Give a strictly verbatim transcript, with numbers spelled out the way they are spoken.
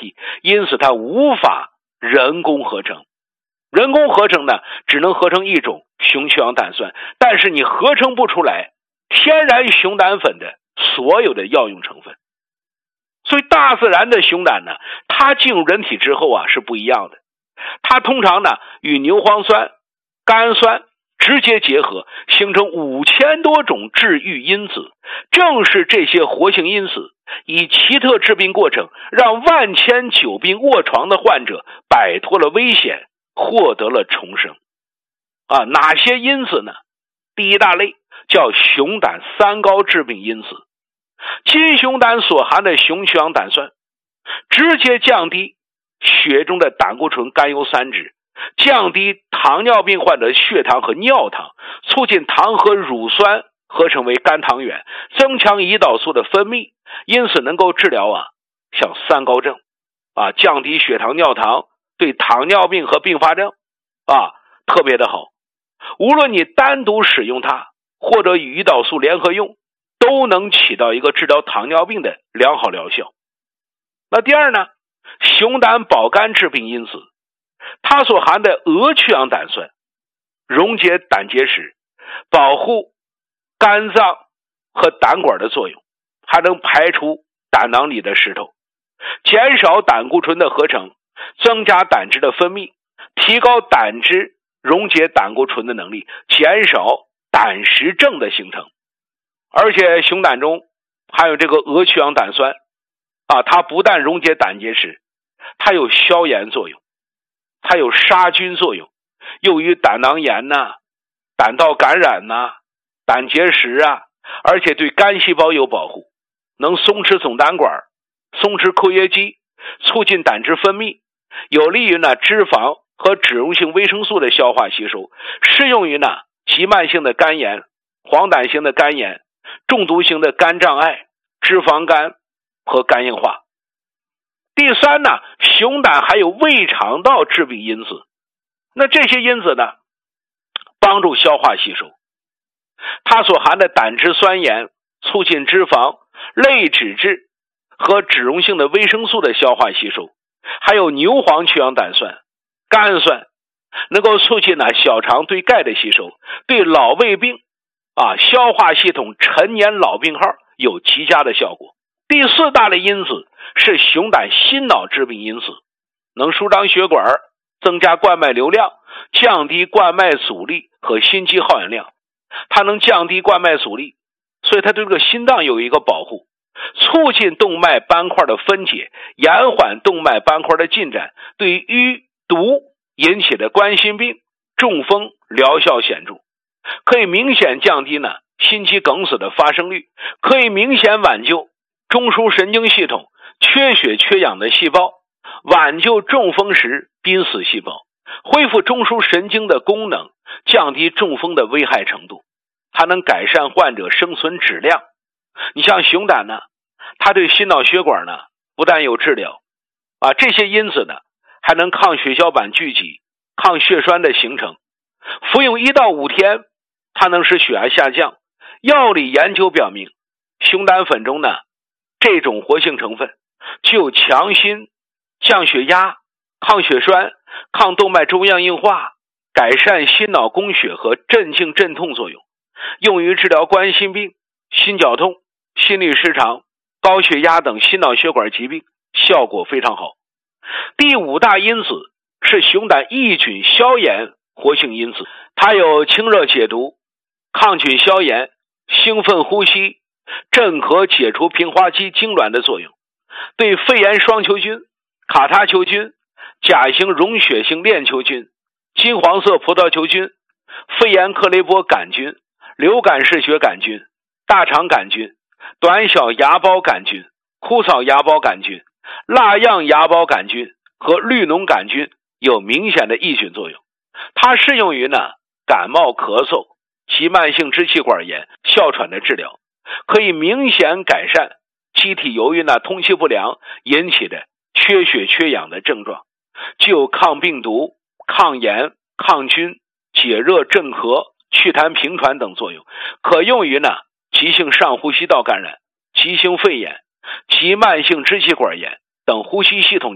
体，因此它无法人工合成。人工合成呢，只能合成一种雄曲氧胆酸，但是你合成不出来天然熊胆粉的所有的药用成分。所以大自然的熊胆呢，它进入人体之后啊是不一样的。它通常呢与牛磺酸、甘氨酸直接结合，形成五千多种治愈因子。正是这些活性因子以奇特治病过程，让万千久病卧床的患者摆脱了危险，获得了重生。啊，哪些因子呢？第一大类叫熊胆三高致病因子。金熊胆所含的雄曲氧胆酸直接降低血中的胆固醇甘油三酯，降低糖尿病患者的血糖和尿糖，促进糖和乳酸合成为肝糖原，增强胰岛素的分泌，因此能够治疗啊像三高症啊，降低血糖尿糖，对糖尿病和并发症啊特别的好。无论你单独使用它或者与胰岛素联合用，都能起到一个治疗糖尿病的良好疗效。那第二呢，熊胆保肝致病因子，它所含的鹅曲氧胆酸溶解胆结石，保护肝脏和胆管的作用，还能排除胆囊里的石头，减少胆固醇的合成，增加胆汁的分泌，提高胆汁溶解胆固醇的能力，减少胆石症的形成。而且熊胆中还有这个鹅曲氧胆酸啊，它不但溶解胆结石，它有消炎作用，它有杀菌作用，用于胆囊炎呐、胆道感染呐、胆结石啊，而且对肝细胞有保护，能松弛总胆管，松弛括约肌，促进胆汁分泌，有利于呢脂肪和脂溶性维生素的消化吸收，适用于呢急慢性的肝炎、黄疸性的肝炎、中毒性的肝障碍、脂肪肝和肝硬化。第三呢，熊胆还有胃肠道致病因子。那这些因子呢，帮助消化吸收。它所含的胆汁酸盐促进脂肪、类脂质和脂溶性的维生素的消化吸收，还有牛磺曲氧胆酸、甘氨酸，能够促进呢小肠对钙的吸收，对老胃病啊消化系统陈年老病号有极佳的效果。第四大类因子是熊胆心脑致病因子，能舒张血管，增加冠脉流量，降低冠脉阻力和心肌耗氧量。它能降低冠脉阻力，所以它对这个心脏有一个保护，促进动脉斑块的分解，延缓动脉斑块的进展，对于毒引起的冠心病、中风疗效显著，可以明显降低呢心肌梗死的发生率，可以明显挽救中枢神经系统缺血缺氧的细胞，挽救中风时濒死细胞，恢复中枢神经的功能，降低中风的危害程度，它能改善患者生存质量。你像熊胆呢，它对心脑血管呢不但有治疗啊，这些因子呢还能抗血小板聚集，抗血栓的形成。服用一到五天，它能使血压下降。药理研究表明，熊胆粉中呢这种活性成分具有强心、降血压、抗血栓、抗动脉粥样硬化、改善心脑供血和镇静镇痛作用，用于治疗冠心病、心绞痛、心律失常、高血压等心脑血管疾病，效果非常好。第五大因子是熊胆抑菌消炎活性因子，它有清热解毒、抗菌消炎、兴奋呼吸、镇咳解除平滑肌痉挛的作用，对肺炎双球菌、卡他球菌、甲型溶血性链球菌、金黄色葡萄球菌、肺炎克雷波杆菌、流感嗜血杆菌、大肠杆菌、短小芽孢杆菌、枯草芽孢杆菌、蜡样芽孢杆菌和绿脓杆菌有明显的抑菌作用。它适用于呢感冒咳嗽、急慢性支气管炎、哮喘的治疗，可以明显改善机体由于呢通气不良引起的缺血缺氧的症状，具有抗病毒、抗炎、抗菌、解热镇咳、祛痰平喘等作用，可用于呢急性上呼吸道感染、急性肺炎、急慢性支气管炎等呼吸系统